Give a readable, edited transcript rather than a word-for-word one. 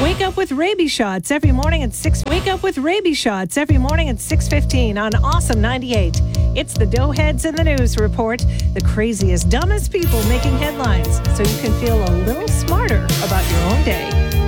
Wake up with rabies shots every morning at 6. Wake up with rabies shots every morning at 6:15 on Awesome 98. It's the Doughheads in the News Report, the craziest, dumbest people making headlines, so you can feel a little smarter about your own day.